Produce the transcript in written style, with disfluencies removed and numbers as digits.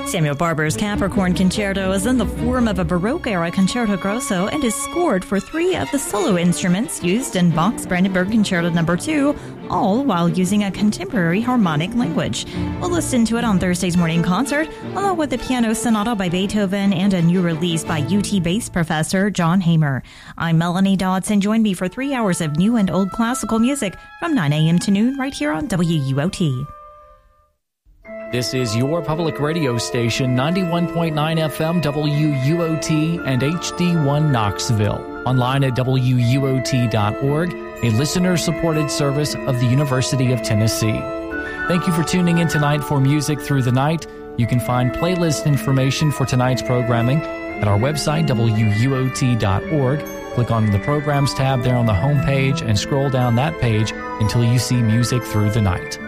Samuel Barber's Capricorn Concerto is in the form of a Baroque-era concerto grosso and is scored for 3 of the solo instruments used in Bach's Brandenburg Concerto No. 2, all while using a contemporary harmonic language. We'll listen to it on Thursday's morning concert, along with the piano sonata by Beethoven and a new release by UT bass professor John Hamer. I'm Melanie Dodson. Join me for 3 hours of new and old classical music from 9 a.m. to noon right here on WUOT. This is your public radio station, 91.9 FM WUOT and HD1 Knoxville. Online at WUOT.org, a listener-supported service of the University of Tennessee. Thank you for tuning in tonight for Music Through the Night. You can find playlist information for tonight's programming at our website, WUOT.org. Click on the Programs tab there on the home page and scroll down that page until you see Music Through the Night.